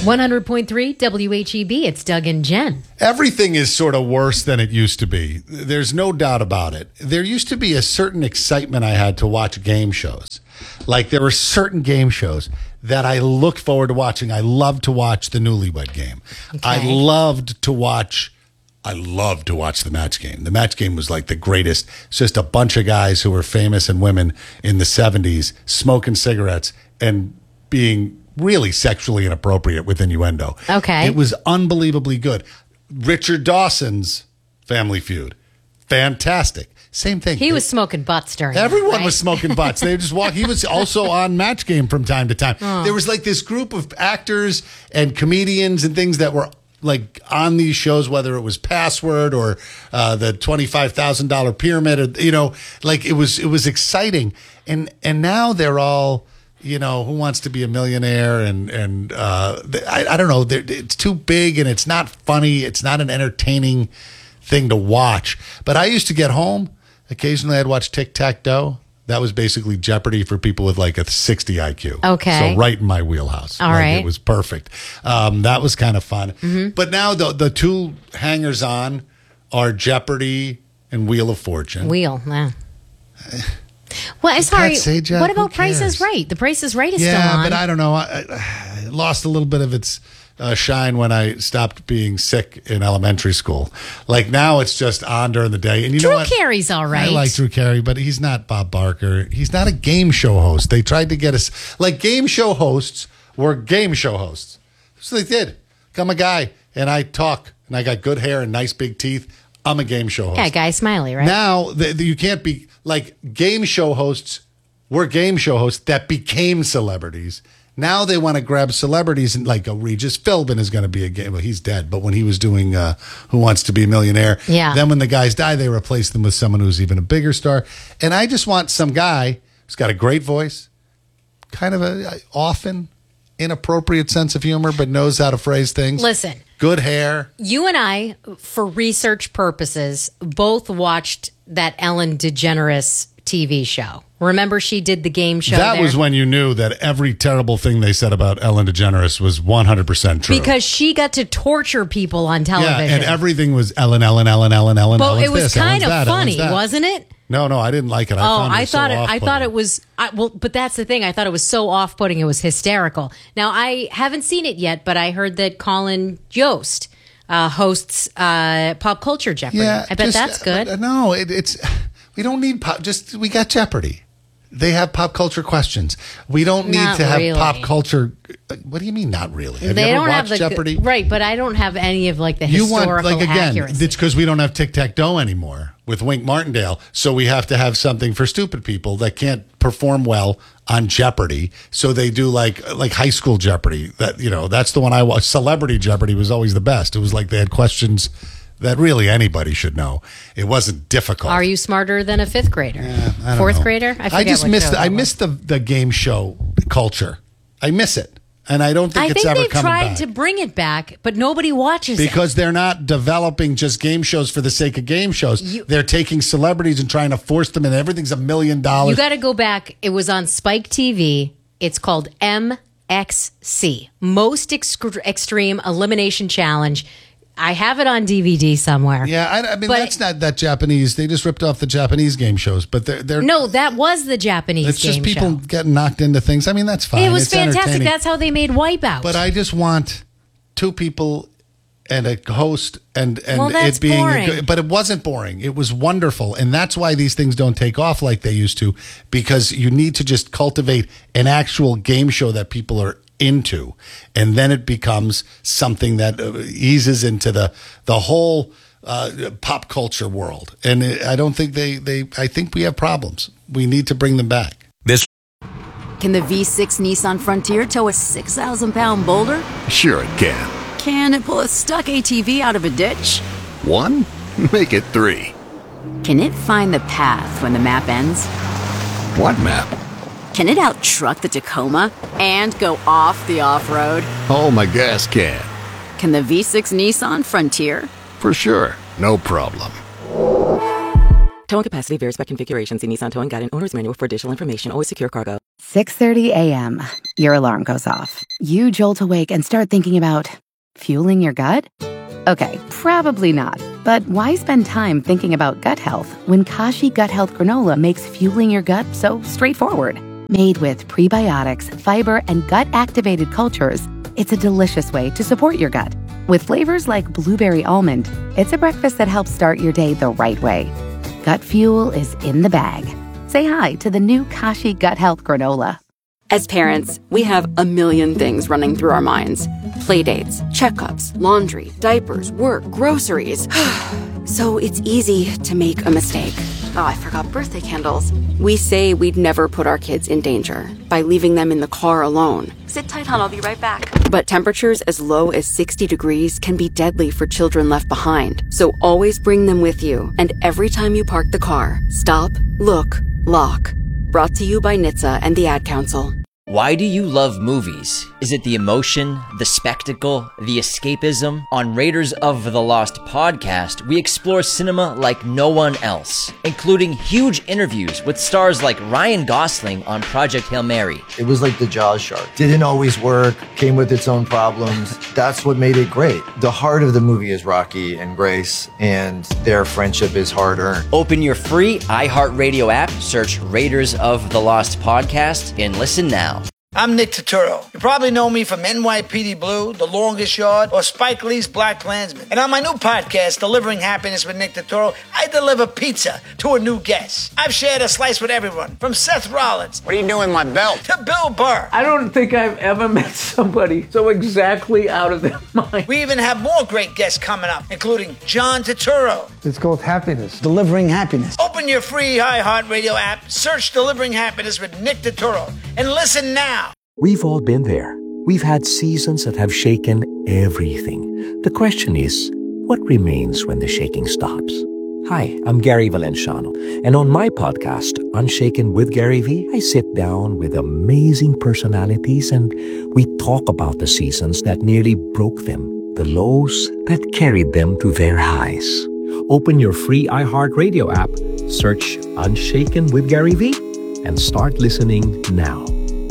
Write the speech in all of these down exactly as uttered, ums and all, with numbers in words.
one hundred point three W H E B. It's Doug and Jen. Everything is sort of worse than it used to be. There's no doubt about it. There used to be a certain excitement I had to watch game shows. Like there were certain game shows that I looked forward to watching. I loved to watch the Newlywed Game. Okay. I loved to watch I loved to watch the Match Game. The Match Game was like the greatest. It's just a bunch of guys who were famous and women in the seventies smoking cigarettes and being really sexually inappropriate with innuendo. Okay. It was unbelievably good. Richard Dawson's Family Feud. Fantastic. Same thing. He was smoking butts during Everyone that, right? was smoking butts. They just walk. He was also on Match Game from time to time. Oh. There was like this group of actors and comedians and things that were like on these shows, whether it was Password or uh, the twenty-five thousand dollars Pyramid, or, you know, like it was, it was exciting. And, and now they're all, you know, Who Wants to Be a Millionaire? And, and uh, I, I don't know, it's too big and it's not funny. It's not an entertaining thing to watch. But I used to get home. Occasionally I'd watch Tic-Tac-Toe. That was basically Jeopardy for people with like a sixty I Q. Okay. So right in my wheelhouse. All like, right. It was perfect. Um, that was kind of fun. Mm-hmm. But now the the two hangers on are Jeopardy and Wheel of Fortune. Wheel, yeah. Well, sorry. say, Jeff, what who about Price is cares? Right? The Price is Right is yeah, still on. but I don't know. I, I it lost a little bit of its uh, shine when I stopped being sick in elementary school. Like now it's just on during the day. And you Drew know what? Carey's all right. I like Drew Carey, but he's not Bob Barker. He's not a game show host. They tried to get us like game show hosts were game show hosts. So they did. I'm a guy and I talk and I got good hair and nice big teeth. I'm a game show host. Yeah, Guy Smiley, right? Now the, the, you can't be like game show hosts. Were game show hosts that became celebrities. Now they want to grab celebrities and like a Regis Philbin is going to be a game. Well, he's dead, but when he was doing uh, Who Wants to Be a Millionaire, Yeah. then when the guys die, they replace them with someone who's even a bigger star. And I just want some guy who's got a great voice, kind of a often inappropriate sense of humor, but knows how to phrase things. Listen. Good hair. You and I, for research purposes, both watched that Ellen DeGeneres T V show. Remember she did the game show That there? was when you knew that every terrible thing they said about Ellen DeGeneres was one hundred percent true. Because she got to torture people on television. Yeah, and everything was Ellen, Ellen, Ellen, Ellen, Ellen. But Ellen's it was this, kind Ellen's of that, funny, Ellen's that. wasn't it? No, no, I didn't like it. I Oh, found it I so thought it. I off-putting. thought it was. I, well, but that's the thing. I thought it was so off-putting. It was hysterical. Now I haven't seen it yet, but I heard that Colin Jost uh, hosts uh, Pop Culture Jeopardy. Yeah, I bet just, that's good. uh, no, it, it's we don't need pop. Just we got Jeopardy. They have pop culture questions. We don't need Not to have really. pop culture. What do you mean, not really? Have they you ever don't have watched the Jeopardy? right, but I don't have any of like the You historical want, like, again, accuracy. it's because we don't have Tic-Tac-Toe anymore with Wink Martindale. So we have to have something for stupid people that can't perform well on Jeopardy. So they do like like high school Jeopardy. That, you know, that's the one I watched. Celebrity Jeopardy was always the best. It was like they had questions that really anybody should know. It wasn't difficult. Are you smarter than a fifth grader? Yeah, I don't Fourth know. grader? I, forget just what missed. show I that was. miss the the game show culture. I miss it, and I don't think I it's think ever they've coming tried back. to bring it back, but nobody watches it. Because they're not developing just game shows for the sake of game shows. You- they're taking celebrities and trying to force them, and everything's a million dollars. You got to go back. It was on Spike T V. It's called M X C, Most Exc- Extreme Elimination Challenge. I have it on D V D somewhere. Yeah, I, I mean But- that's not that Japanese. They just ripped off the Japanese game shows, but they're they're No, that was the Japanese It's just game people show. getting knocked into things. I mean, that's fine. It was It's fantastic. entertaining. That's how they made Wipeout. But I just want two people and a host and and Well, that's it being a boring. good, but it wasn't boring. It was wonderful, and that's why these things don't take off like they used to, because you need to just cultivate an actual game show that people are into, and then it becomes something that uh, eases into the the whole uh, pop culture world. And it, I don't think they they I think we have problems. We need to bring them back. This Can the V six Nissan Frontier tow a six thousand pound boulder? sure it can. Can it pull a stuck A T V out of a ditch? One? Make it three. Can it find the path when the map ends? What map? Can it out-truck the Tacoma and go off the off-road? Oh, my gas can. Can the V six Nissan Frontier? For sure. No problem. Towing capacity varies by configuration. See Nissan Towing Guide and Owner's Manual for additional information. Always secure cargo. six thirty a.m., your alarm goes off. You jolt awake and start thinking about fueling your gut? Okay, probably not. But why spend time thinking about gut health when Kashi Gut Health Granola makes fueling your gut so straightforward? Made with prebiotics, fiber, and gut-activated cultures, it's a delicious way to support your gut. With flavors like blueberry almond, it's a breakfast that helps start your day the right way. Gut fuel is in the bag. Say hi to the new Kashi Gut Health Granola. As parents, we have a million things running through our minds. Playdates, checkups, laundry, diapers, work, groceries. So it's easy to make a mistake. Oh, I forgot birthday candles. We say we'd never put our kids in danger by leaving them in the car alone. Sit tight, hon, I'll be right back. But temperatures as low as sixty degrees can be deadly for children left behind. So always bring them with you. And every time you park the car, stop, look, lock. Brought to you by N H T S A and the Ad Council. Why do you love movies? Is it the emotion, the spectacle, the escapism? On Raiders of the Lost podcast, we explore cinema like no one else, including huge interviews with stars like Ryan Gosling on Project Hail Mary. It was like the Jaws shark. Didn't always work, came with its own problems. That's what made it great. The heart of the movie is Rocky and Grace, and their friendship is hard-earned. Open your free iHeartRadio app, search Raiders of the Lost podcast, and listen now. I'm Nick Turturro. You probably know me from N Y P D Blue, The Longest Yard, or Spike Lee's Black Klansman. And on my new podcast, Delivering Happiness with Nick Turturro, I deliver pizza to a new guest. I've shared a slice with everyone, from Seth Rollins. What are you doing with my belt? To Bill Burr. I don't think I've ever met somebody so exactly out of their mind. We even have more great guests coming up, including John Turturro. It's called Happiness. Delivering Happiness. Open your free iHeartRadio app, search Delivering Happiness with Nick Turturro, and listen now. We've all been there. We've had seasons that have shaken everything. The question is, what remains when the shaking stops? Hi, I'm Gary Valenciano, and on my podcast, Unshaken with Gary V, I sit down with amazing personalities and we talk about the seasons that nearly broke them, the lows that carried them to their highs. Open your free iHeartRadio app, search Unshaken with Gary V, and start listening now.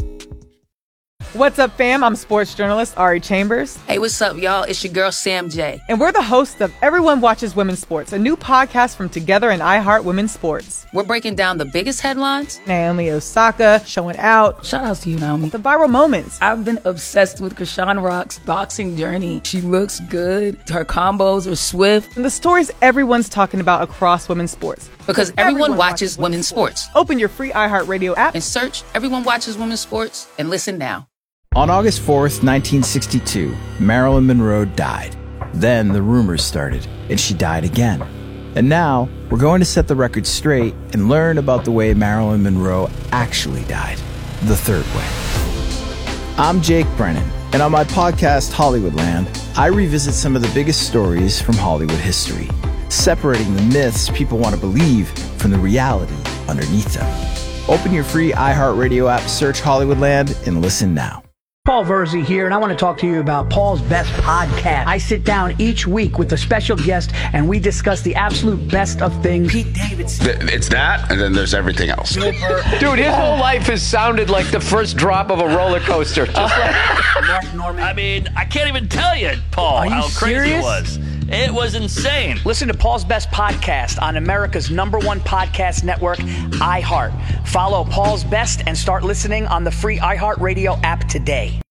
What's up, fam? I'm sports journalist Ari Chambers. Hey, what's up, y'all? It's your girl, Sam J. And we're the hosts of Everyone Watches Women's Sports, a new podcast from Together and iHeart Women's Sports. We're breaking down the biggest headlines. Naomi Osaka showing out. Shout out to you, Naomi. The viral moments. I've been obsessed with Krishan Rock's boxing journey. She looks good. Her combos are swift. And the stories everyone's talking about across women's sports. Because everyone, everyone watches, watches women's sports. sports. Open your free iHeartRadio app. And search Everyone Watches Women's Sports and listen now. On August fourth, nineteen sixty-two, Marilyn Monroe died. Then the rumors started, and she died again. And now, we're going to set the record straight and learn about the way Marilyn Monroe actually died, the third way. I'm Jake Brennan, and on my podcast, Hollywoodland, I revisit some of the biggest stories from Hollywood history, separating the myths people want to believe from the reality underneath them. Open your free iHeartRadio app, search Hollywoodland, and listen now. Paul Verzi here, and I want to talk to you about Paul's Best Podcast. I sit down each week with a special guest, and we discuss the absolute best of things. Pete Davidson. It's that, and then there's everything else. Dude, his whole life has sounded like the first drop of a roller coaster. Just like Mark Norman. I mean, I can't even tell you, Paul, how crazy serious? it was. It was insane. Listen to Paul's Best Podcast on America's number one podcast network, iHeart. Follow Paul's Best and start listening on the free iHeartRadio app today.